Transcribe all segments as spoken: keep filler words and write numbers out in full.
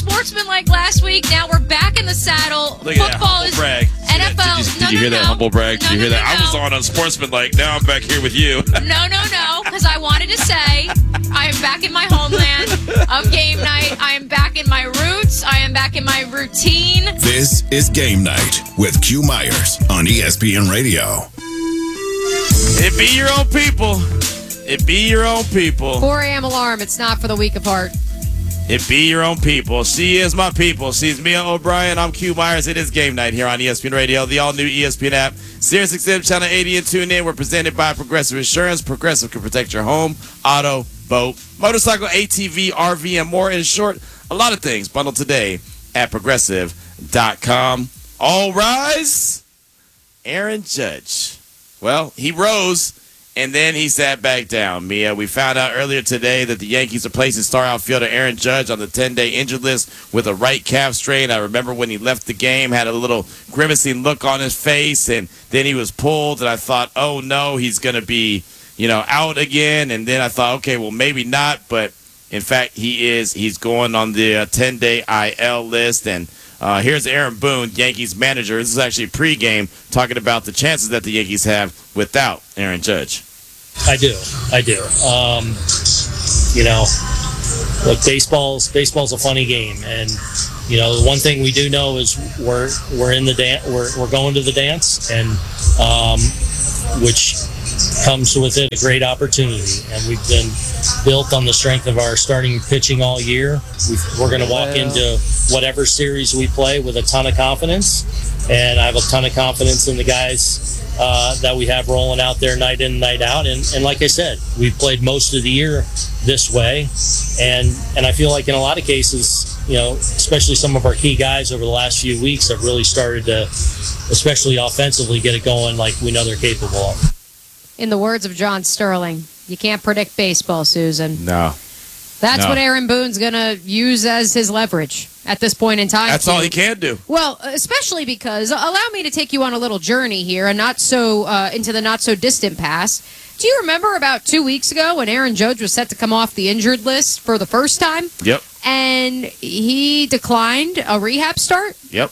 unsportsmanlike last week. Now we're back in the saddle. Look at Football that is brag. N F L. Did you, did no, you no, hear no. that humble brag? Did no, you hear no, that? no, I was no. on unsportsmanlike. Now I'm back here with you. No, no, no, because I wanted to say I am back in my homeland of game night. I am back in my roots. I am back in my routine. This is Game Night with Q Myers on E S P N Radio. It be your own people. It be your own people. four a.m. alarm. It's not for the weak of heart. It be your own people. She is my people. She's Mia O'Brien. I'm Q Myers. It is Game Night here on E S P N Radio, the all-new E S P N app. Sirius X M Channel eighty and tune in. We're presented by Progressive Insurance. Progressive can protect your home, auto, boat, motorcycle, A T V, R V, and more. In short, a lot of things bundled today at progressive dot com. All rise. Aaron Judge. Well, he rose, and then he sat back down. Mia, we found out earlier today that the Yankees are placing star outfielder Aaron Judge on the ten-day injured list with a right calf strain. I remember when he left the game, had a little grimacing look on his face, and then he was pulled, and I thought, oh, no, he's going to be, you know, out again. And then I thought, okay, well, maybe not, but in fact, he is. He's going on the uh, ten-day I L list, and Uh, here's Aaron Boone, Yankees manager. This is actually pregame, talking about the chances that the Yankees have without Aaron Judge. I do. I do. Um, you know, look, baseball's baseball's a funny game, and you know, the one thing we do know is we're we're in the dance. We're we're going to the dance, and um, which comes with it a great opportunity. And we've been built on the strength of our starting pitching all year. We've, we're going to walk into whatever series we play with a ton of confidence, and I have a ton of confidence in the guys uh, that we have rolling out there night in, night out. And, and like I said, we've played most of the year this way, and and I feel like in a lot of cases, you know, especially some of our key guys over the last few weeks have really started to, especially offensively, get it going like we know they're capable of. In the words of John Sterling, you can't predict baseball, Susan. No. That's No. what Aaron Boone's going to use as his leverage at this point in time. That's to, all he can do. Well, especially because, allow me to take you on a little journey here, and not so uh, into the not so distant past. Do you remember about two weeks ago when Aaron Judge was set to come off the injured list for the first time? Yep. And he declined a rehab start? Yep.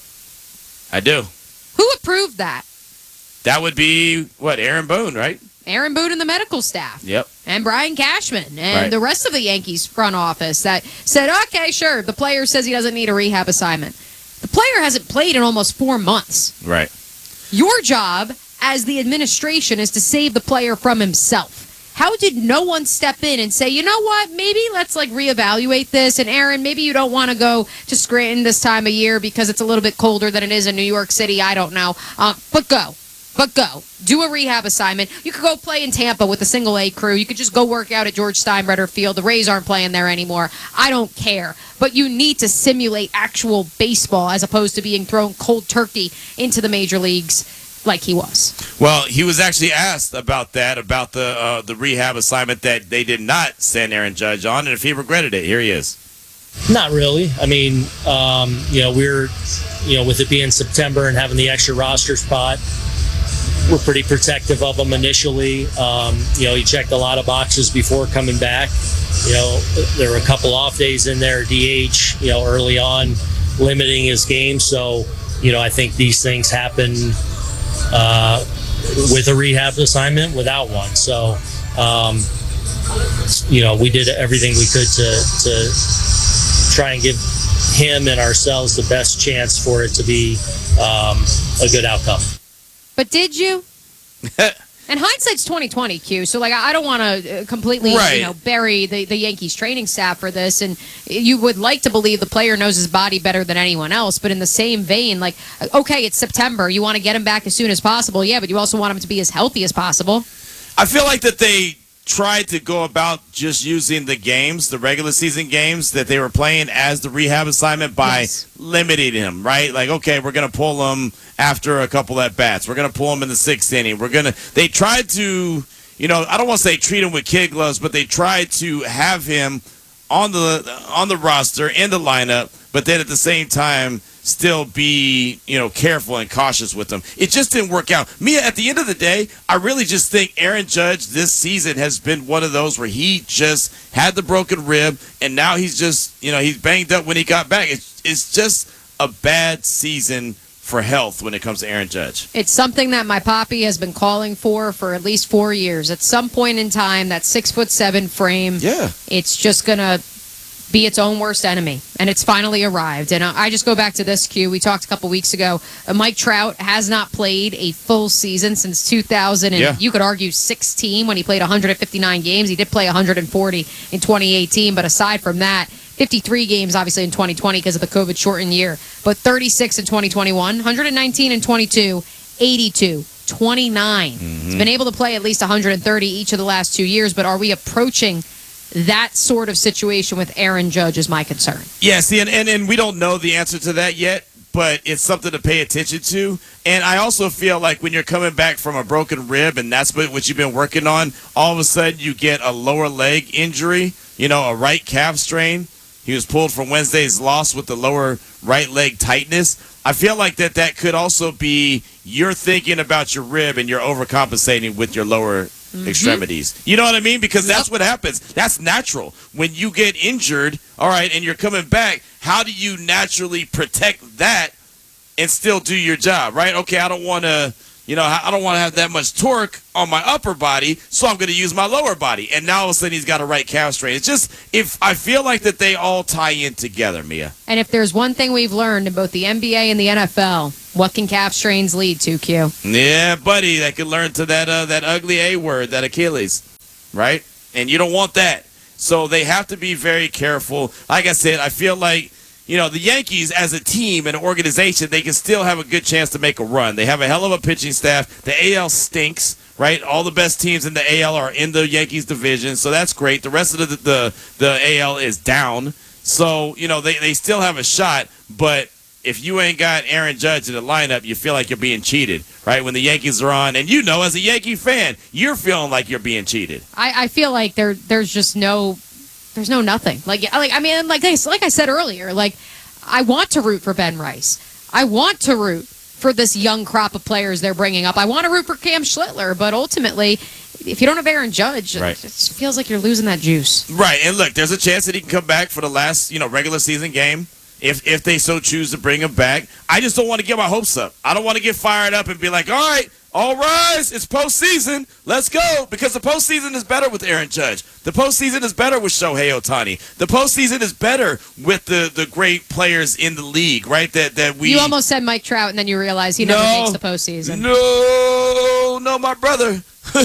I do. Who approved that? That would be, what, Aaron Boone, right? Aaron Boone and the medical staff. Yep. And Brian Cashman and Right. the rest of the Yankees front office that said, okay, sure, the player says he doesn't need a rehab assignment. The player hasn't played in almost four months. Right. Your job as the administration is to save the player from himself. How did no one step in and say, you know what, maybe let's like reevaluate this, and Aaron, maybe you don't want to go to Scranton this time of year because it's a little bit colder than it is in New York City, I don't know, uh, but go. But go. Do a rehab assignment. You could go play in Tampa with the single A crew. You could just go work out at George Steinbrenner Field. The Rays aren't playing there anymore. I don't care. But you need to simulate actual baseball as opposed to being thrown cold turkey into the major leagues like he was. Well, he was actually asked about that, about the uh, the rehab assignment that they did not send Aaron Judge on, and if he regretted it. Here he is. Not really. I mean, um, you know, we're, you know, with it being September and having the extra roster spot, we're pretty protective of him initially. Um, you know, he checked a lot of boxes before coming back. You know, there were a couple off days in there, D H, you know, early on, limiting his game. So, you know, I think these things happen uh, with a rehab assignment, without one. So, um, you know, we did everything we could to, to try and give him and ourselves the best chance for it to be um, a good outcome. But did you? And hindsight's twenty twenty, Q. So, like, I don't want to completely, Right. you know, bury the, the Yankees training staff for this. And you would like to believe the player knows his body better than anyone else. But in the same vein, like, okay, it's September. You want to get him back as soon as possible. Yeah, but you also want him to be as healthy as possible. I feel like that they tried to go about just using the games, the regular season games that they were playing as the rehab assignment by Yes. limiting him, right? Like, okay, we're going to pull him after a couple at bats. We're going to pull him in the sixth inning. We're going to, they tried to, you know, I don't want to say treat him with kid gloves, but they tried to have him on the, on the roster, in the lineup, but then at the same time still be, you know, careful and cautious with him. It just didn't work out. Mia, at the end of the day, I really just think Aaron Judge this season has been one of those where he just had the broken rib, and now he's just, you know, he's banged up when he got back. It's, it's just a bad season for health when it comes to Aaron Judge. It's something that my poppy has been calling for for at least four years. At some point in time, that six foot seven frame, Yeah. it's just going to be its own worst enemy, and it's finally arrived. And I just go back to this, Q. We talked a couple weeks ago. Uh, Mike Trout has not played a full season since two thousand, and Yeah. you could argue sixteen when he played one hundred fifty-nine games. He did play one hundred forty in twenty eighteen, but aside from that, fifty-three games obviously in twenty twenty because of the COVID shortened year, but thirty-six in twenty twenty-one, one hundred nineteen in twenty-two, eighty-two, twenty-nine. Mm-hmm. He's been able to play at least one hundred thirty each of the last two years, but are we approaching that sort of situation with Aaron Judge is my concern. Yeah, see, and, and, and we don't know the answer to that yet, but it's something to pay attention to. And I also feel like when you're coming back from a broken rib and that's what, what you've been working on, all of a sudden you get a lower leg injury, you know, a right calf strain. He was pulled from Wednesday's loss with the lower right leg tightness. I feel like that that could also be you're thinking about your rib and you're overcompensating with your lower mm-hmm. extremities. You know what I mean? Because that's what happens. That's natural. When you get injured, all right, and you're coming back, how do you naturally protect that and still do your job, right? Okay, I don't want to, you know, I don't want to have that much torque on my upper body, so I'm going to use my lower body. And now all of a sudden he's got a right calf strain. It's just, if I feel like that they all tie in together, Mia. And if there's one thing we've learned in both the N B A and the N F L, what can calf strains lead to, Q? Yeah, buddy, that could learn to that uh, that ugly A word, that Achilles, right? And you don't want that. So they have to be very careful. Like I said, I feel like, you know, the Yankees as a team and an organization, they can still have a good chance to make a run. They have a hell of a pitching staff. The A L stinks, right? All the best teams in the A L are in the Yankees division, so that's great. The rest of the the, the A L is down. So, you know, they, they still have a shot, but if you ain't got Aaron Judge in the lineup, you feel like you're being cheated, right? When the Yankees are on, and you know, as a Yankee fan, you're feeling like you're being cheated. I, I feel like there there's just no there's no nothing. Like like I mean, like I, like I said earlier, like I want to root for Ben Rice. I want to root for this young crop of players they're bringing up. I want to root for Cam Schlittler, but ultimately, if you don't have Aaron Judge, right. it just feels like you're losing that juice. Right, and look, there's a chance that he can come back for the last, you know, regular season game. If if they so choose to bring him back. I just don't want to get my hopes up. I don't want to get fired up and be like, all right, all rise, it's postseason, let's go. Because the postseason is better with Aaron Judge. The postseason is better with Shohei Ohtani. The postseason is better with the, the great players in the league, right? That that we. You almost said Mike Trout, and then you realize he no, never makes the postseason. No, no, my brother.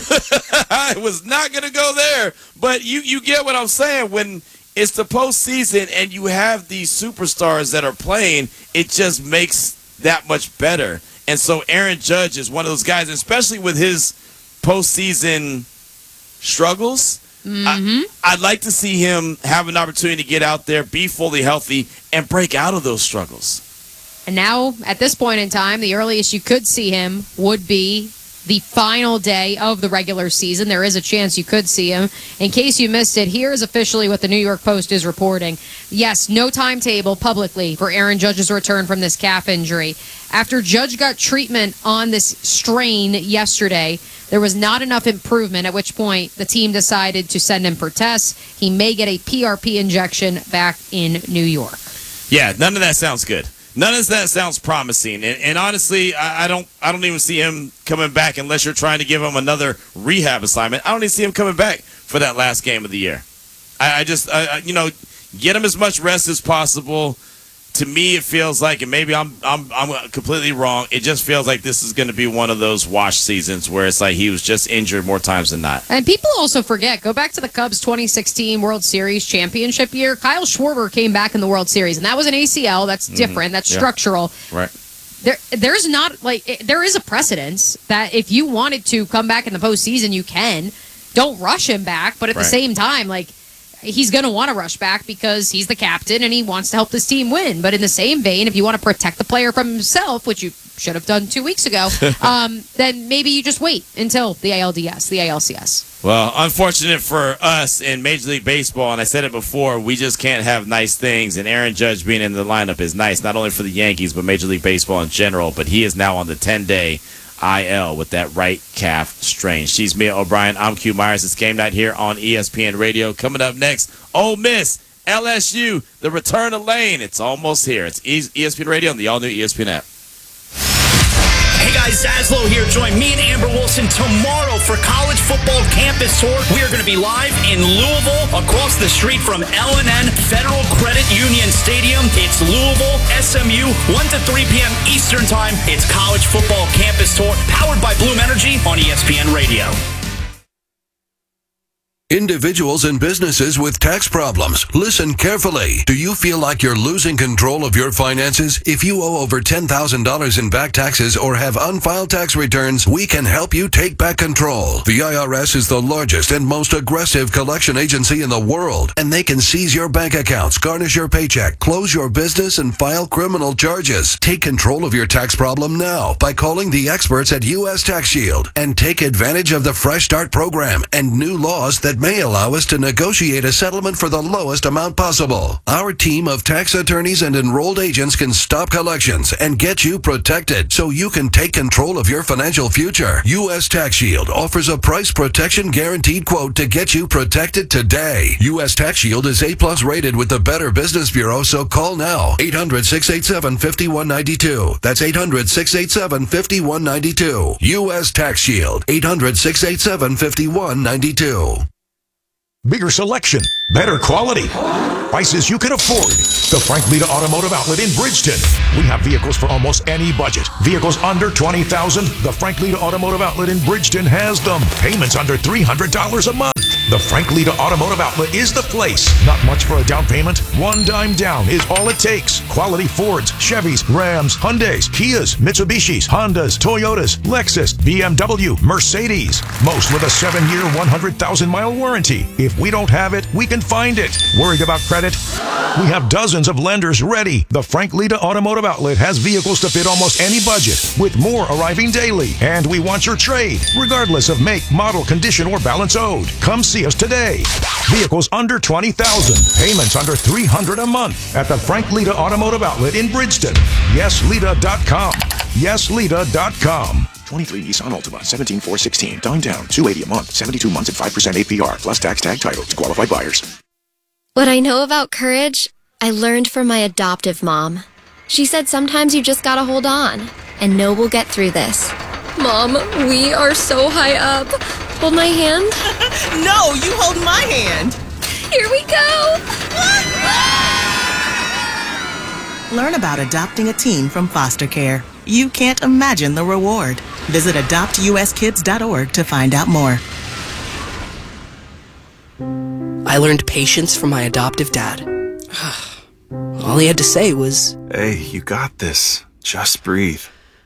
I was not going to go there. But you, you get what I'm saying. When it's the postseason and you have these superstars that are playing, it just makes that much better. And so Aaron Judge is one of those guys, especially with his postseason struggles. Mm-hmm. I, I'd like to see him have an opportunity to get out there, be fully healthy, and break out of those struggles. And now, at this point in time, the earliest you could see him would be the final day of the regular season. There is a chance you could see him. In case you missed it, here is officially what the New York Post is reporting. Yes, no timetable publicly for Aaron Judge's return from this calf injury. After Judge got treatment on this strain yesterday, there was not enough improvement, at which point the team decided to send him for tests. He may get a P R P injection back in New York. Yeah, none of that sounds good. None of that sounds promising, and, and honestly, I, I don't, I don't even see him coming back unless you're trying to give him another rehab assignment. I don't even see him coming back for that last game of the year. I, I just, I, I, you know, get him as much rest as possible. To me, it feels like, and maybe I'm, I'm, I'm completely wrong. It just feels like this is going to be one of those wash seasons where it's like he was just injured more times than not. And people also forget. Go back to the Cubs' twenty sixteen World Series championship year. Kyle Schwarber came back in the World Series, and that was an A C L. That's different. Mm-hmm. That's yeah. structural. Right. There, there's not like it, there is a precedence that if you wanted to come back in the postseason, you can. Don't rush him back, but at right. the same time, like. he's going to want to rush back because he's the captain and he wants to help this team win. But in the same vein, if you want to protect the player from himself, which you should have done two weeks ago, um, then maybe you just wait until the A L D S, the A L C S. Well, unfortunate for us in Major League Baseball, and I said it before, we just can't have nice things, and Aaron Judge being in the lineup is nice, not only for the Yankees, but Major League Baseball in general, but he is now on the ten-day I L with that right calf strain. She's Mia O'Brien. I'm Q Myers. It's game night here on E S P N Radio. Coming up next, Ole Miss, L S U, the return of Lane. It's almost here. It's E S P N Radio on the all-new E S P N app. Hey guys, Zaslow here. Join me and Amber Wilson tomorrow for College Football Campus Tour. We are going to be live in Louisville, across the street from L and N Federal Credit Union Stadium. It's Louisville, S M U, one to three p.m. Eastern Time. It's College Football Campus Tour, powered by Bloom Energy on E S P N Radio. Individuals and businesses with tax problems, listen carefully. Do you feel like you're losing control of your finances? If you owe over ten thousand dollars in back taxes or have unfiled tax returns, we can help you take back control. The I R S is the largest and most aggressive collection agency in the world, and they can seize your bank accounts, garnish your paycheck, close your business, and file criminal charges. Take control of your tax problem now by calling the experts at U S Tax Shield and take advantage of the Fresh Start program and new laws that may allow us to negotiate a settlement for the lowest amount possible. Our team of tax attorneys and enrolled agents can stop collections and get you protected so you can take control of your financial future. U S Tax Shield offers a price protection guaranteed quote to get you protected today. U S Tax Shield is A plus rated with the Better Business Bureau, so call now. eight hundred, six eight seven, five one nine two. That's eight hundred, six eight seven, five one nine two. U S Tax Shield. eight hundred, six eight seven, five one nine two. Bigger selection, better quality, prices you can afford. The Frank Lita Automotive Outlet in Bridgeton. We have vehicles for almost any budget. Vehicles under twenty thousand dollars. The Frank Lita Automotive Outlet in Bridgeton has them. Payments under three hundred dollars a month. The Frank Lita Automotive Outlet is the place. Not much for a down payment. One dime down is all it takes. Quality Fords, Chevys, Rams, Hyundais, Kias, Mitsubishis, Hondas, Toyotas, Lexus, B M W, Mercedes. Most with a seven-year, one hundred thousand mile warranty. If we don't have it, we can find it. Worried about credit? We have dozens of lenders ready. The Frank Lita Automotive Outlet has vehicles to fit almost any budget, with more arriving daily. And we want your trade, regardless of make, model, condition, or balance owed. Come see us today. Vehicles under twenty thousand dollars. Payments under three hundred dollars a month at the Frank Lita Automotive Outlet in Bridgeton. yes lita dot com. yes lita dot com. twenty-three Nissan Altima, seventeen four sixteen. Dime down, two hundred eighty a month, seventy-two months at five percent A P R, plus tax tag title to qualified buyers. What I know about courage, I learned from my adoptive mom. She said sometimes you just gotta hold on, and know we'll get through this. Mom, we are so high up. Hold my hand. No, you hold my hand. Here we go. Learn about adopting a teen from foster care. You can't imagine the reward. Visit adopt u s kids dot org to find out more. I learned patience from my adoptive dad. All he had to say was, "Hey, you got this. Just breathe."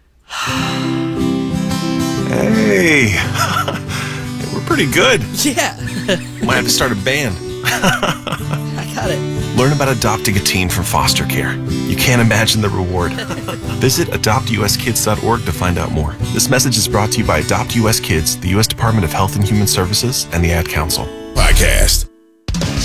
Hey, we're pretty good. Yeah. Might have to start a band. I got it. Learn about adopting a teen from foster care. You can't imagine the reward. Visit adopt u s kids dot org to find out more. This message is brought to you by Adopt U S Kids, the U S Department of Health and Human Services, and the Ad Council. Podcast.